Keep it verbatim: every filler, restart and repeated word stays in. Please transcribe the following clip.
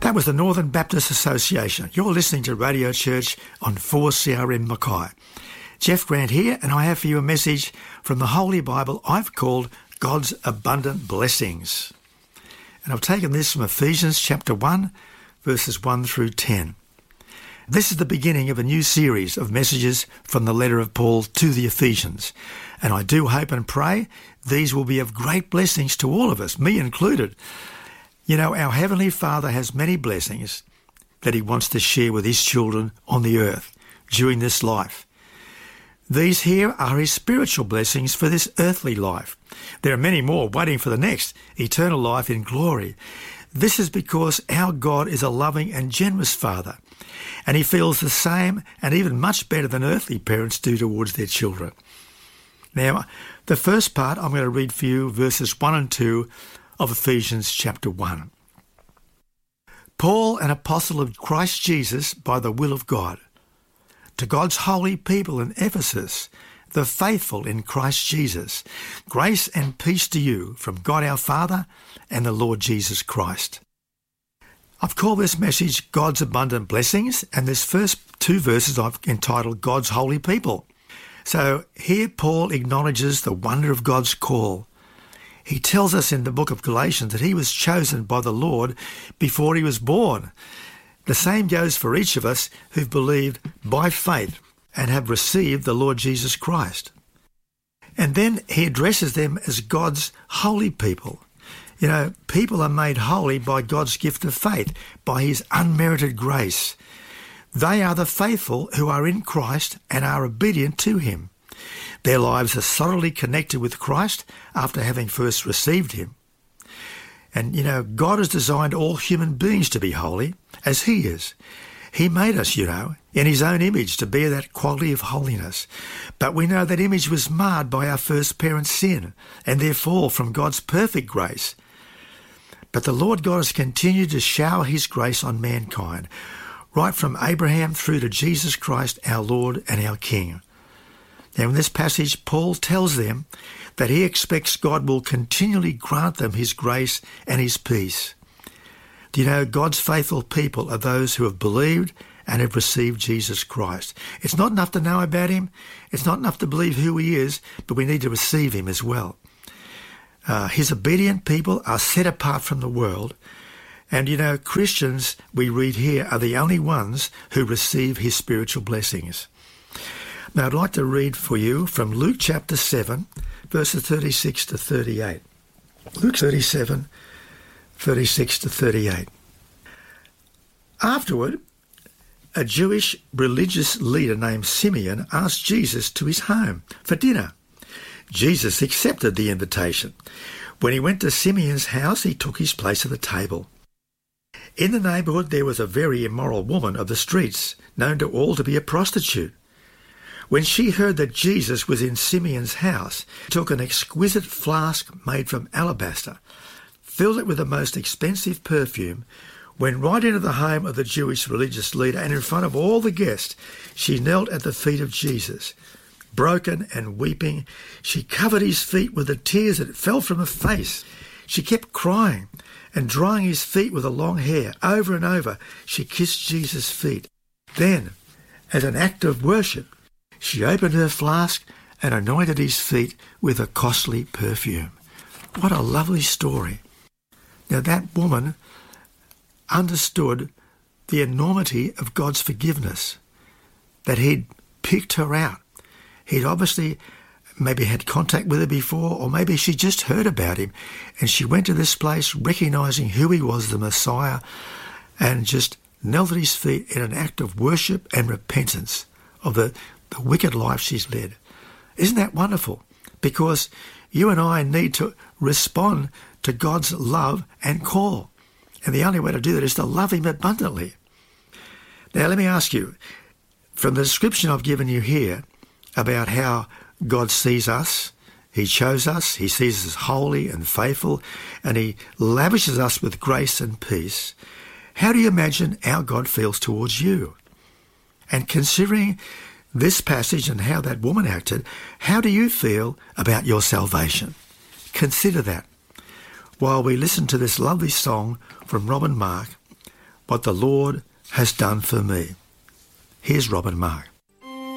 That was the Northern Baptist Association. You're listening to Radio Church on four C R M Mackay. Jeff Grant here, and I have for you a message from the Holy Bible I've called God's Abundant Blessings. And I've taken this from Ephesians chapter one, verses one through ten. This is the beginning of a new series of messages from the letter of Paul to the Ephesians. And I do hope and pray these will be of great blessings to all of us, me included. You know, our Heavenly Father has many blessings that he wants to share with his children on the earth during this life. These here are his spiritual blessings for this earthly life. There are many more waiting for the next, eternal life in glory. This is because our God is a loving and generous Father, and he feels the same and even much better than earthly parents do towards their children. Now, the first part, I'm going to read for you verses one and two of Ephesians chapter one. Paul, an apostle of Christ Jesus by the will of God, to God's holy people in Ephesus, the faithful in Christ Jesus, grace and peace to you from God our Father and the Lord Jesus Christ. I've called this message God's Abundant Blessings, and this first two verses I've entitled God's Holy People. So here Paul acknowledges the wonder of God's call. He tells us in the book of Galatians that he was chosen by the Lord before he was born. The same goes for each of us who've believed by faith and have received the Lord Jesus Christ. And then he addresses them as God's holy people. You know, people are made holy by God's gift of faith, by his unmerited grace. They are the faithful who are in Christ and are obedient to him. Their lives are solidly connected with Christ after having first received him. And, you know, God has designed all human beings to be holy, as he is. He made us, you know, in his own image to bear that quality of holiness. But we know that image was marred by our first parents' sin and their fall from God's perfect grace. But the Lord God has continued to shower his grace on mankind, right from Abraham through to Jesus Christ, our Lord and our King. Now, in this passage, Paul tells them that he expects God will continually grant them his grace and his peace. Do you know, God's faithful people are those who have believed and have received Jesus Christ. It's not enough to know about him. It's not enough to believe who he is, but we need to receive him as well. Uh, his obedient people are set apart from the world. And, you know, Christians, we read here, are the only ones who receive his spiritual blessings. Now, I'd like to read for you from Luke chapter seven, verses thirty-six to thirty-eight. Luke thirty-seven, thirty-six to thirty-eight. Afterward, a Jewish religious leader named Simeon asked Jesus to his home for dinner. Jesus accepted the invitation. When he went to Simeon's house, he took his place at the table. In the neighbourhood, there was a very immoral woman of the streets, known to all to be a prostitute. When she heard that Jesus was in Simeon's house, she took an exquisite flask made from alabaster, filled it with the most expensive perfume, went right into the home of the Jewish religious leader, and in front of all the guests, she knelt at the feet of Jesus. Broken and weeping, she covered his feet with the tears that fell from her face. She kept crying and drying his feet with her long hair. Over and over, she kissed Jesus' feet. Then, as an act of worship, she opened her flask and anointed his feet with a costly perfume. What a lovely story. Now that woman understood the enormity of God's forgiveness, that he'd picked her out. He'd obviously maybe had contact with her before, or maybe she just heard about him, and she went to this place recognising who he was, the Messiah, and just knelt at his feet in an act of worship and repentance of the the wicked life she's led. Isn't that wonderful? Because you and I need to respond to God's love and call. And the only way to do that is to love him abundantly. Now, let me ask you, from the description I've given you here about how God sees us, he chose us, he sees us as holy and faithful, and he lavishes us with grace and peace, how do you imagine our God feels towards you? And considering this passage and how that woman acted, how do you feel about your salvation? Consider that. While we listen to this lovely song from Rob and Mark, what the Lord has done for me. Here's Robin Mark.